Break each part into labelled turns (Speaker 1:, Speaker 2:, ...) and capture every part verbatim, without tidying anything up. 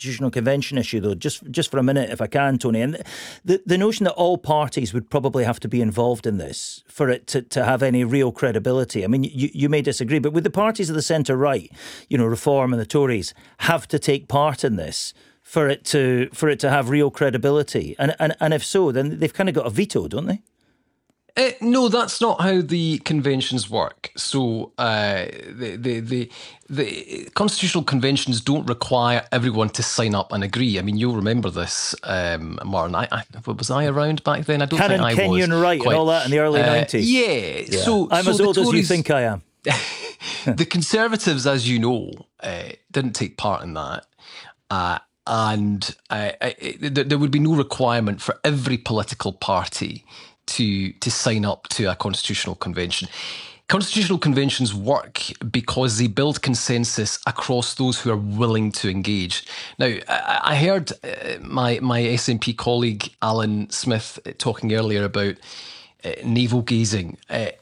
Speaker 1: Constitutional Convention issue, though, just just for a minute, if I can, Tony. And the, the notion that all parties would probably have to be involved in this for it to, to have any real credibility. I mean, you, you may disagree, but would the parties of the centre-right, you know, Reform and the Tories, have to take part in this for it to for it to have real credibility? And and, and if so, then they've kind of got a veto, don't they?
Speaker 2: Uh, no, that's not how the conventions work. So uh, the, the the the constitutional conventions don't require everyone to sign up and agree. I mean, you'll remember this, um, Martin. I, I was I around back then? I don't
Speaker 1: Canon,
Speaker 2: think I
Speaker 1: Kenyon
Speaker 2: was.
Speaker 1: Wright
Speaker 2: quite.
Speaker 1: and all that in the early
Speaker 2: uh,
Speaker 1: nineties.
Speaker 2: Yeah.
Speaker 1: yeah.
Speaker 2: So
Speaker 1: I'm
Speaker 2: so
Speaker 1: as old
Speaker 2: Tories,
Speaker 1: as you think I am.
Speaker 2: The Conservatives, as you know, uh, didn't take part in that. Uh, and uh, it, there would be no requirement for every political party to to sign up to a constitutional convention. Constitutional conventions work because they build consensus across those who are willing to engage. Now, I heard my my S N P colleague Alan Smith talking earlier about navel gazing.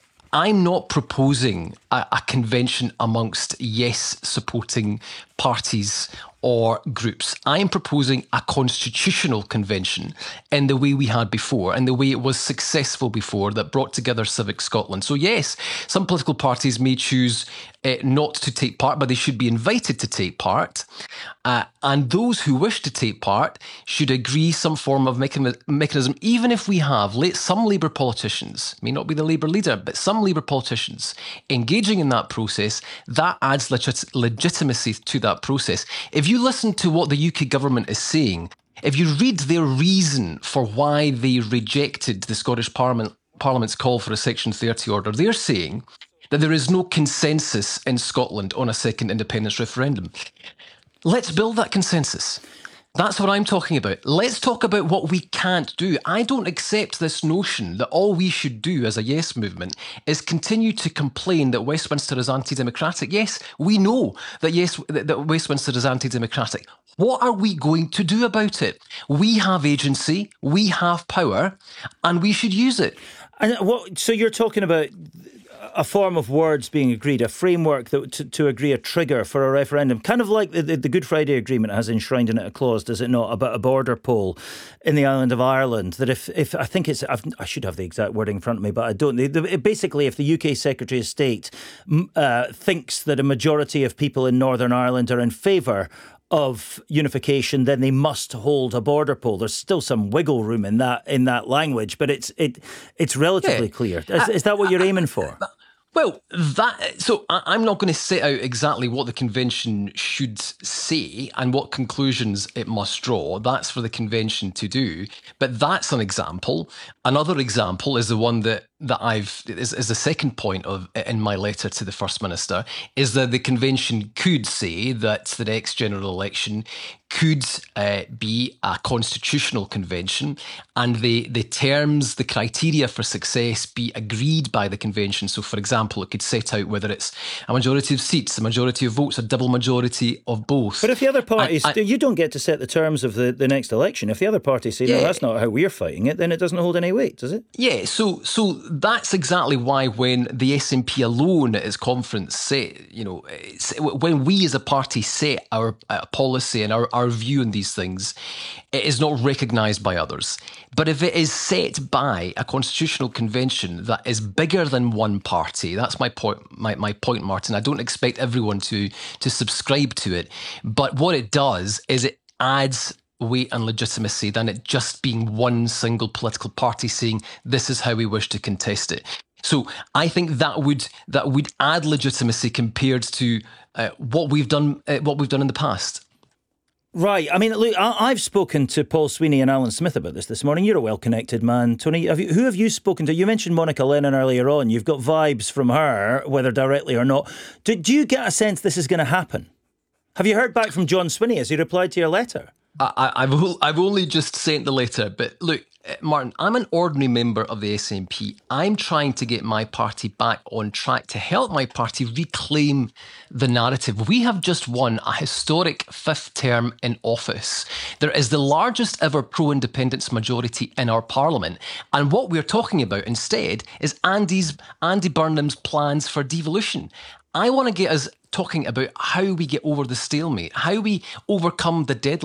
Speaker 2: I'm not proposing a, a convention amongst yes-supporting parties or groups. I am proposing a constitutional convention in the way we had before, and the way it was successful before, that brought together Civic Scotland. So yes, some political parties may choose uh, not to take part, but they should be invited to take part. Uh, and those who wish to take part should agree some form of mechan- mechanism, even if we have la- some Labour politicians, may not be the Labour leader, but some Labour politicians engaging in that process. That adds legit- legitimacy to that process. If you listen to what the U K government is saying, if you read their reason for why they rejected the Scottish Parliament, Parliament's call for a Section thirty order, they're saying that there is no consensus in Scotland on a second independence referendum. Let's build that consensus. That's what I'm talking about. Let's talk about what we can't do. I don't accept this notion that all we should do as a yes movement is continue to complain that Westminster is anti-democratic. Yes, we know that yes, that Westminster is anti-democratic. What are we going to do about it? We have agency, we have power, and we should use it.
Speaker 1: And what? So you're talking about a form of words being agreed, a framework that to, to agree a trigger for a referendum, kind of like the, the, the Good Friday Agreement has enshrined in it a clause, does it not, about a border poll in the island of Ireland, that if, if I think it's, I've, I should have the exact wording in front of me, but I don't. The, the, basically, if the U K Secretary of State uh, thinks that a majority of people in Northern Ireland are in favour of unification, then they must hold a border poll. There's still some wiggle room in that in that language, but it's it it's relatively yeah. clear. Is, is that what you're aiming for?
Speaker 2: Well, that so I'm not going to set out exactly what the convention should say and what conclusions it must draw. That's for the convention to do. But that's an example. Another example is the one that that I've is, is the second point of in my letter to the First Minister, is that the convention could say that the next general election could uh, be a constitutional convention, and the, the terms, the criteria for success be agreed by the convention. So, for example, it could set out whether it's a majority of seats, a majority of votes, a double majority of both.
Speaker 1: But if the other parties,
Speaker 2: I, I,
Speaker 1: you don't get to set the terms of the, the next election. If the other parties say,
Speaker 2: yeah.
Speaker 1: no, that's not how we're fighting it, then it doesn't hold any weight, does it?
Speaker 2: Yeah, so so that's exactly why when the S N P alone at its conference set, you know, when we as a party set our uh, policy and our, our view on these things, it is not recognised by others. But if it is set by a constitutional convention that is bigger than one party, that's my point, my, my point, Martin. I don't expect everyone to to subscribe to it. But what it does is it adds weight and legitimacy than it just being one single political party saying this is how we wish to contest it. So I think that would that would add legitimacy compared to uh, what we've done uh, what we've done in the past.
Speaker 1: Right. I mean, look, I- I've spoken to Paul Sweeney and Alan Smith about this this morning. You're a well-connected man, Tony. Have you, who have you spoken to? You mentioned Monica Lennon earlier on. You've got vibes from her, whether directly or not. Do, do you get a sense this is going to happen? Have you heard back from John Swinney? Has he replied to your letter?
Speaker 2: I, I've I've only just sent the letter, but look, Martin, I'm an ordinary member of the S N P. I'm trying to get my party back on track to help my party reclaim the narrative. We have just won a historic fifth term in office. There is the largest ever pro-independence majority in our parliament. And what we're talking about instead is Andy's Andy Burnham's plans for devolution. I want to get us talking about how we get over the stalemate, how we overcome the deadlock.